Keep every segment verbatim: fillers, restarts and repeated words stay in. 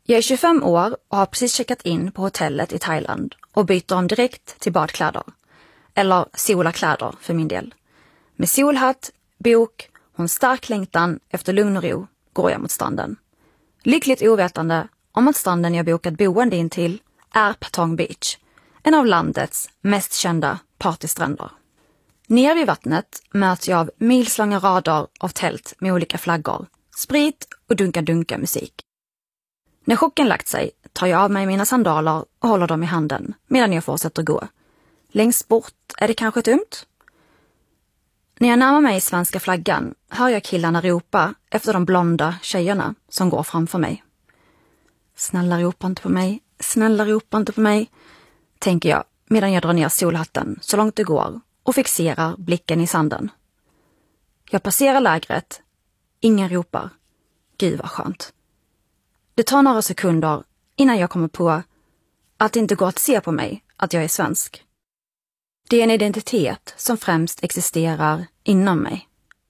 Jag är tjugofem år och har precis checkat in på hotellet i Thailand och byter om direkt till badkläder. Eller solakläder för min del. Med solhatt, bok och en stark längtan efter lugn och ro går jag mot stranden. Lyckligt ovetande om att stranden jag bokat boende in till är Patong Beach, en av landets mest kända partystränder. Ner vid vattnet möts jag av milslånga rader av tält med olika flaggor, sprit och dunka-dunka musik. När chocken lagt sig tar jag av mig mina sandaler och håller dem i handen medan jag fortsätter gå. Längst bort är det kanske tomt. När jag närmar mig svenska flaggan hör jag killarna ropa efter de blonda tjejerna som går framför mig. Snälla ropa inte på mig, snälla ropa inte på mig, tänker jag medan jag drar ner solhatten så långt det går och fixerar blicken i sanden. Jag passerar lägret, ingen ropar. Gud vad skönt. Det tar några sekunder innan jag kommer på att det inte går att se på mig att jag är svensk. Det är en identitet som främst existerar inom mig.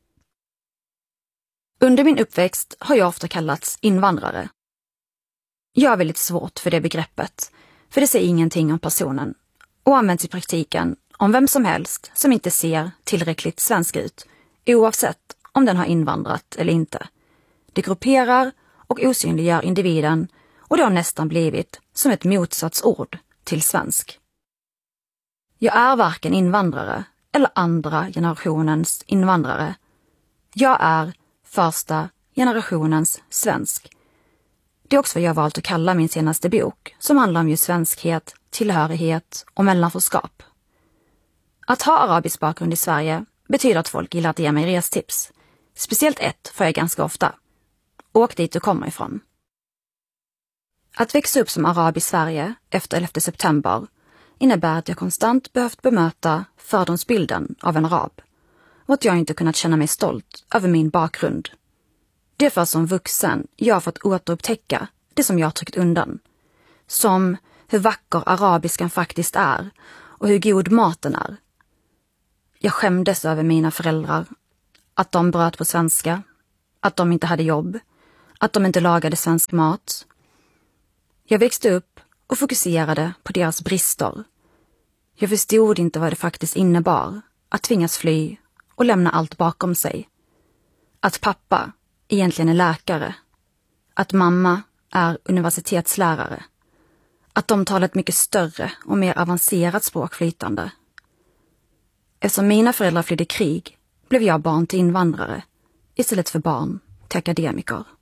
Under min uppväxt har jag ofta kallats invandrare. Jag har väldigt svårt för det begreppet, för det säger ingenting om personen och används i praktiken om vem som helst som inte ser tillräckligt svensk ut, oavsett om den har invandrat eller inte. Det grupperar och osynliggör individen och det har nästan blivit som ett motsatsord till svensk. Jag är varken invandrare eller andra generationens invandrare. Jag är första generationens svensk. Det är också vad jag valt att kalla min senaste bok, som handlar om just svenskhet, tillhörighet och mellanförskap. Att ha arabisk bakgrund i Sverige betyder att folk gillar att ge mig restips. Speciellt ett får jag ganska ofta. Åk dit du kommer ifrån. Att växa upp som arab i Sverige efter elfte september innebär att jag konstant behövt bemöta fördomsbilden av en arab och att jag inte kunnat känna mig stolt över min bakgrund. Det är för som vuxen jag har fått återupptäcka det som jag har tryckt undan. Som hur vacker arabiskan faktiskt är och hur god maten är. Jag skämdes över mina föräldrar, att de bröt på svenska, att de inte hade jobb, att de inte lagade svensk mat. Jag växte upp och fokuserade på deras brister. Jag förstod inte vad det faktiskt innebar att tvingas fly och lämna allt bakom sig. Att pappa egentligen är läkare. Att mamma är universitetslärare. Att de talar ett mycket större och mer avancerat språk flytande. Eftersom mina föräldrar flydde krig blev jag barn till invandrare istället för barn till akademiker.